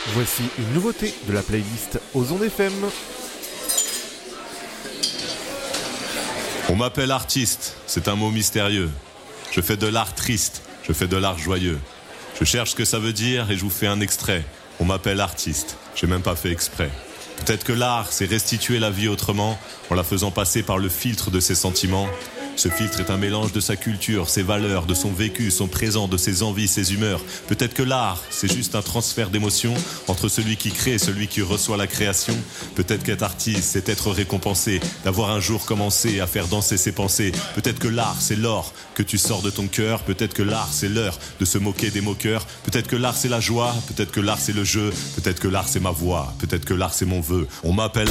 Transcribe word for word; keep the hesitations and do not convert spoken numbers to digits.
Voici une nouveauté de la playlist aux ondes F M. On m'appelle artiste, c'est un mot mystérieux. Je fais de l'art triste, je fais de l'art joyeux. Je cherche ce que ça veut dire et je vous fais un extrait. On m'appelle artiste, j'ai même pas fait exprès. Peut-être que l'art, c'est restituer la vie autrement, en la faisant passer par le filtre de ses sentiments. Ce filtre est un mélange de sa culture, ses valeurs, de son vécu, son présent, de ses envies, ses humeurs. Peut-être que l'art, c'est juste un transfert d'émotions entre celui qui crée et celui qui reçoit la création. Peut-être qu'être artiste, c'est être récompensé, d'avoir un jour commencé à faire danser ses pensées. Peut-être que l'art, c'est l'or que tu sors de ton cœur. Peut-être que l'art, c'est l'heure de se moquer des moqueurs. Peut-être que l'art, c'est la joie. Peut-être que l'art, c'est le jeu. Peut-être que l'art, c'est ma voix. Peut-être que l'art, c'est mon vœu. On m'appelle